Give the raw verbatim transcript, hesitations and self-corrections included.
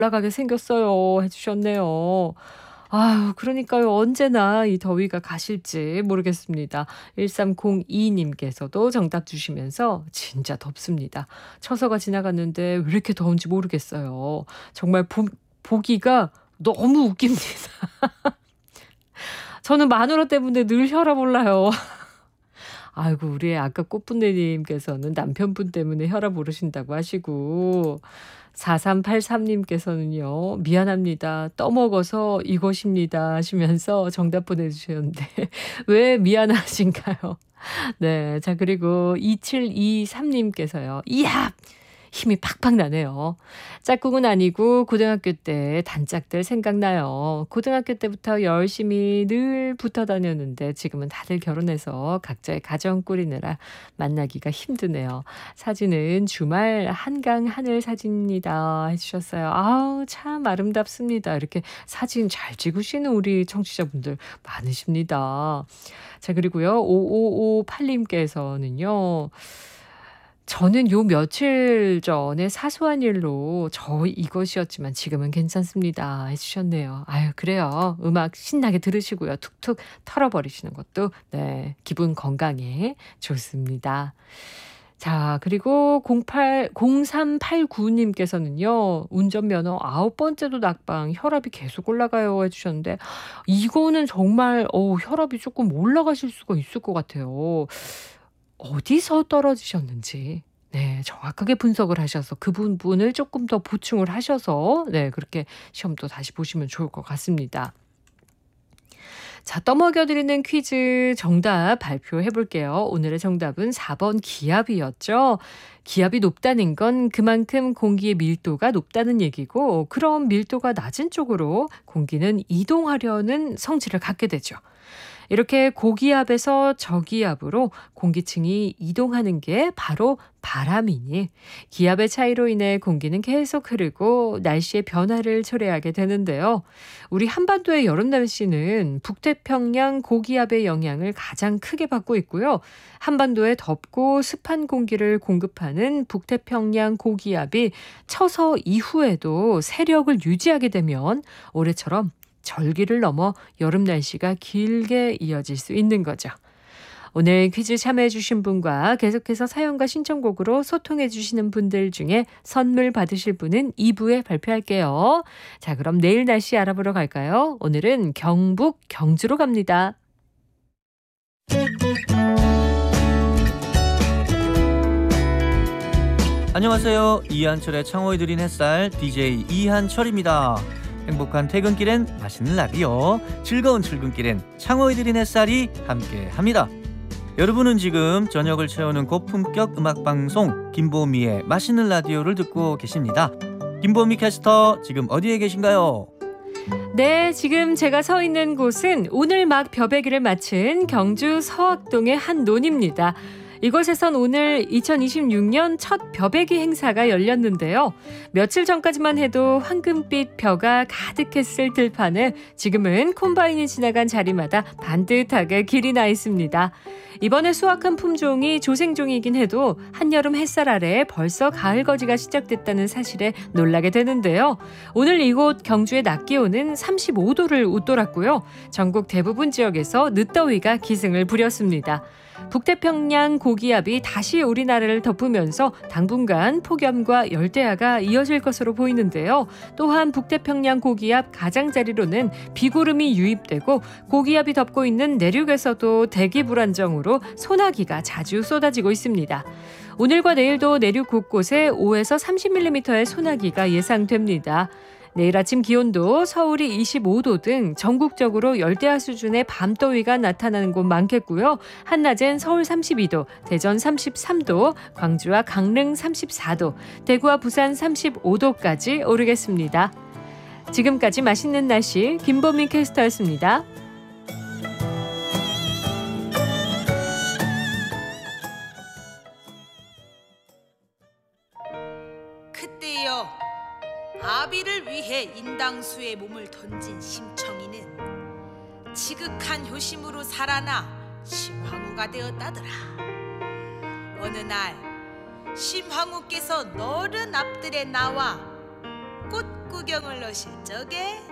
올라가게 생겼어요." 해 주셨네요. 아유 그러니까요. 언제나 이 더위가 가실지 모르겠습니다. 일삼공이 님께서도 정답 주시면서 "진짜 덥습니다. 처서가 지나갔는데 왜 이렇게 더운지 모르겠어요." 정말 보 보기가 너무 웃깁니다. 저는 마누라 때문에 늘 혈압 올라요. 아이고 우리 아까 꽃분내 님께서는 남편분 때문에 혈압 오르신다고 하시고 사삼팔삼 님께서는요. "미안합니다. 떠먹어서 이것입니다." 하시면서 정답 보내주셨는데 왜 미안하신가요? 네. 자 그리고 이칠이삼 님께서요. "이야! 힘이 팍팍 나네요. 짝꿍은 아니고 고등학교 때 단짝들 생각나요. 고등학교 때부터 열심히 늘 붙어 다녔는데 지금은 다들 결혼해서 각자의 가정 꾸리느라 만나기가 힘드네요. 사진은 주말 한강 하늘 사진입니다." 해 주셨어요. 아우 참 아름답습니다. 이렇게 사진 잘 찍으시는 우리 청취자분들 많으십니다. 자 그리고요. 오오오팔 님께서는요. "저는 요 며칠 전에 사소한 일로 저 이것이었지만 지금은 괜찮습니다." 해 주셨네요. 아유 그래요. 음악 신나게 들으시고요. 툭툭 털어버리시는 것도 네 기분 건강에 좋습니다. 자 그리고 공팔 공삼팔구 님께서는요. "운전면허 아홉 번째도 낙방, 혈압이 계속 올라가요." 해 주셨는데 이거는 정말 어 혈압이 쪼끔 올라가실 수가 있을 것 같아요. 어디서 떨어지셨는지 네 정확하게 분석을 하셔서 그 부분을 쪼끔 더 보충을 하셔서 네 그렇게 시험도 다시 보시면 좋을 것 같습니다. 자 떠먹여 드리는 퀴즈 정답 발표해 볼게요. 오늘의 정답은 사 번 기압이었죠. 기압이 높다는 건 그만큼 공기의 밀도가 높다는 얘기고 그럼 밀도가 낮은 쪽으로 공기는 이동하려는 성질을 갖게 되죠. 이렇게 고기압에서 저기압으로 공기층이 이동하는 게 바로 바람이니 기압의 차이로 인해 공기는 계속 흐르고 날씨의 변화를 초래하게 되는데요. 우리 한반도의 여름 날씨는 북태평양 고기압의 영향을 가장 크게 받고 있고요. 한반도에 덥고 습한 공기를 공급하는 북태평양 고기압이 처서 이후에도 세력을 유지하게 되면 올해처럼 절기를 넘어 여름 날씨가 길게 이어질 수 있는 거죠. 오늘 퀴즈 참여해 주신 분과 계속해서 사연과 신청곡으로 소통해 주시는 분들 중에 선물 받으실 분은 이 부에 발표할게요. 자 그럼 내일 날씨 알아보러 갈까요? 오늘은 경북 경주로 갑니다. 안녕하세요. 이한철의 창호에 드린 햇살 디제이 이한철입니다. 행복한 퇴근길엔 맛있는 라디오, 즐거운 출근길엔 창호에 드린 햇살이 함께합니다. 여러분은 지금 저녁을 채우는 고품격 음악방송 김보미의 맛있는 라디오를 듣고 계십니다. 김보미 캐스터 지금 어디에 계신가요? 네, 지금 제가 서 있는 곳은 오늘 막 벼베기를 마친 경주 서학동의 한 논입니다. 이곳에선 오늘 이천이십육 년 첫 벼베기 행사가 열렸는데요. 며칠 전까지만 해도 황금빛 벼가 가득했을 들판에 지금은 콤바인이 지나간 자리마다 반듯하게 길이 나 있습니다. 이번에 수확한 품종이 조생종이긴 해도 한여름 햇살 아래 벌써 가을거지가 시작됐다는 사실에 놀라게 되는데요. 오늘 이곳 경주의 낮 기온은 삼십오 도를 웃돌았고요. 전국 대부분 지역에서 늦더위가 기승을 부렸습니다. 북태평양 고기압이 다시 우리나라를 덮으면서 당분간 폭염과 열대야가 이어질 것으로 보이는데요. 또한 북태평양 고기압 가장자리로는 비구름이 유입되고 고기압이 덮고 있는 내륙에서도 대기 불안정으로 소나기가 자주 쏟아지고 있습니다. 오늘과 내일도 내륙 곳곳에 오에서 삼십 밀리미터의 소나기가 예상됩니다. 내일 아침 기온도 서울이 이십오 도 등 전국적으로 열대야 수준의 밤더위가 나타나는 곳 많겠고요. 한낮엔 서울 삼십이 도, 대전 삼십삼 도, 광주와 강릉 삼십사 도, 대구와 부산 삼십오 도까지 오르겠습니다. 지금까지 맛있는 날씨 김보미 캐스터였습니다. 그때여 아비를 위해 인당수에 몸을 던진 심청이는 지극한 효심으로 살아나 심황후가 되었다더라. 어느 날 심황후께서 너른 앞들에 나와 꽃 구경을 하실 적에